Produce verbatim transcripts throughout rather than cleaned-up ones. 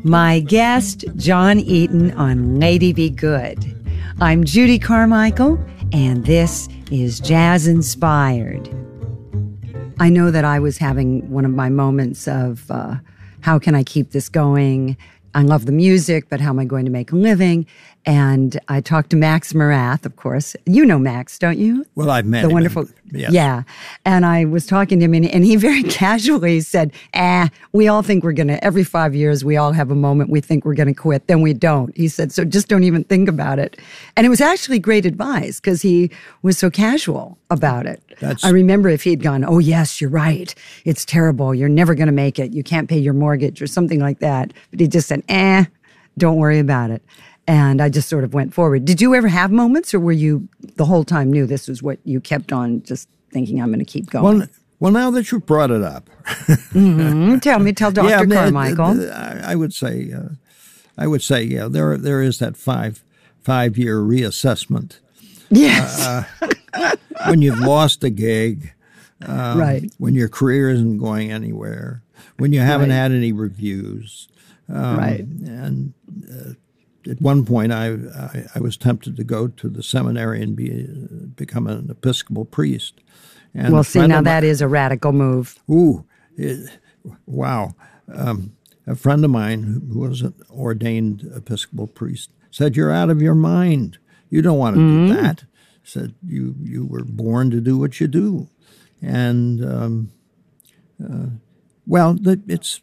My guest, John Eaton on Lady Be Good. I'm Judy Carmichael, and this is Jazz Inspired. I know that I was having one of my moments of uh, how can I keep this going? I love the music, but how am I going to make a living? And I talked to Max Morath, of course. You know Max, don't you? Well, I've met the him. Wonderful, yes. Yeah. And I was talking to him, and, and he very casually said, ah, we all think we're going to, every five years, we all have a moment we think we're going to quit, then we don't. He said, so just don't even think about it. And it was actually great advice because he was so casual about it. That's, I remember if he'd gone, oh, yes, you're right. It's terrible. You're never going to make it. You can't pay your mortgage or something like that. But he just said, eh, don't worry about it. And I just sort of went forward. Did you ever have moments, or were you the whole time knew this was what you kept on just thinking, I'm going to keep going? Well, well, now that you brought it up. mm-hmm. Tell me, tell Doctor Yeah, Carmichael. Uh, I, I would say, uh, I would say, yeah, there there is that five five year reassessment. Yes. Uh, when you've lost a gig, um, right? When your career isn't going anywhere, when you haven't right. had any reviews, um, right? And uh, at one point, I, I I was tempted to go to the seminary and be become an Episcopal priest. And well, see, now my, that is a radical move. Ooh, it, wow! Um, a friend of mine who was an ordained Episcopal priest said, "You're out of your mind. You don't want to mm-hmm. do that." Said you you were born to do what you do, and um, uh, well, it's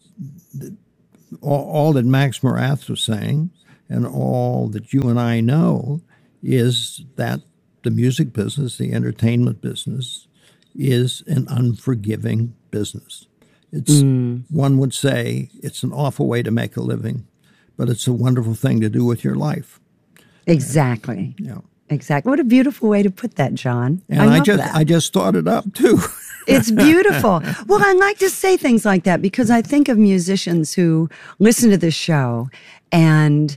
all, all that Max Morath was saying. And all that you and I know is that the music business, the entertainment business, is an unforgiving business. It's mm. one would say it's an awful way to make a living, but it's a wonderful thing to do with your life. Exactly. Yeah. Exactly. What a beautiful way to put that, John. And I, I love just that. I just thought it up too. It's beautiful. Well, I like to say things like that because I think of musicians who listen to this show, and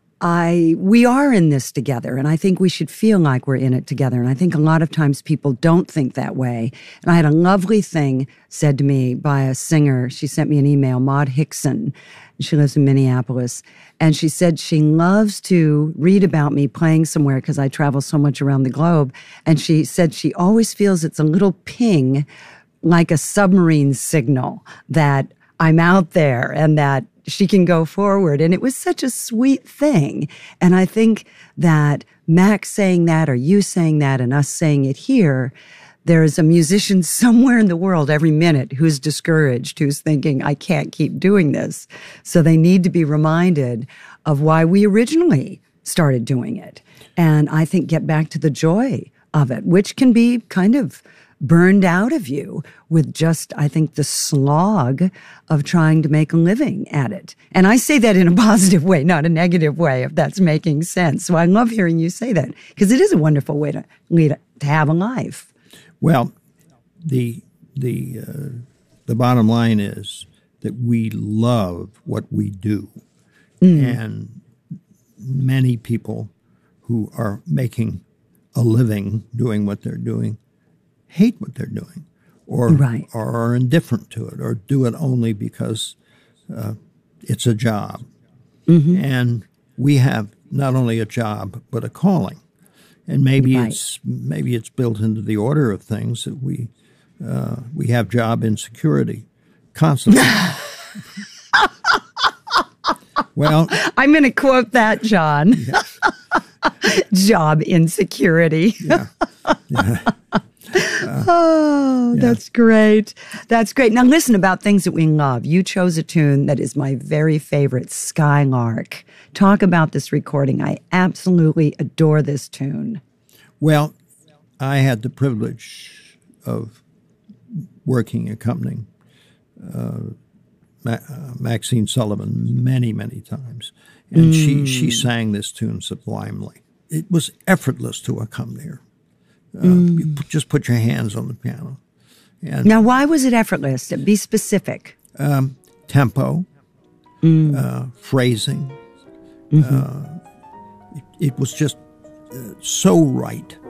I we are in this together, and I think we should feel like we're in it together. And I think a lot of times people don't think that way. And I had a lovely thing said to me by a singer. She sent me an email, Maud Hickson. She lives in Minneapolis. And she said she loves to read about me playing somewhere because I travel so much around the globe. And she said she always feels it's a little ping, like a submarine signal, that I'm out there and that she can go forward. And it was such a sweet thing. And I think that Max saying that, or you saying that, and us saying it here, there's a musician somewhere in the world every minute who's discouraged, who's thinking, I can't keep doing this. So they need to be reminded of why we originally started doing it. And I think get back to the joy of it, which can be kind of burned out of you with just, I think, the slog of trying to make a living at it. And I say that in a positive way, not a negative way, if that's making sense. So I love hearing you say that because it is a wonderful way to lead, to have a life. Well, the the uh, the bottom line is that we love what we do, mm. and many people who are making a living doing what they're doing hate what they're doing, or, right. or are indifferent to it, or do it only because uh, it's a job. Mm-hmm. And we have not only a job, but a calling. And maybe right. it's maybe it's built into the order of things that we uh, we have job insecurity constantly. Well, I'm going to quote that, John. Yes. Job insecurity. Yeah. Yeah. Uh, oh, yeah. That's great. That's great. Now listen, about things that we love. You chose a tune that is my very favorite, Skylark. Talk about this recording. I absolutely adore this tune. Well, I had the privilege of working, accompanying uh, Ma- uh, Maxine Sullivan many, many times. And mm. she, she sang this tune sublimely. It was effortless to accompany her. Uh, mm. you p- just put your hands on the piano. And, now, why was it effortless? Be specific. Um, tempo, mm. uh, phrasing. Mm-hmm. Uh, it, it was just uh, so right.